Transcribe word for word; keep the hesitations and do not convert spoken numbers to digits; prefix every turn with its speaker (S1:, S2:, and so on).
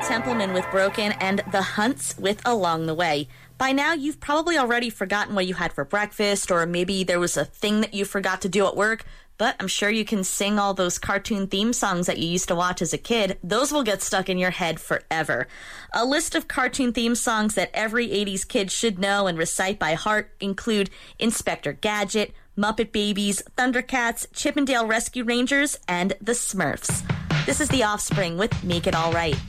S1: Templeman with Broken and The Hunts with Along the Way. By now, you've probably already forgotten what you had for breakfast, or maybe there was a thing that you forgot to do at work, but I'm sure you can sing all those cartoon theme songs that you used to watch as a kid. Those will get stuck in your head forever. A list of cartoon theme songs that every eighties kid should know and recite by heart include Inspector Gadget, Muppet Babies, Thundercats, Chippendale Rescue Rangers, and The Smurfs. This is The Offspring with Make It All Right.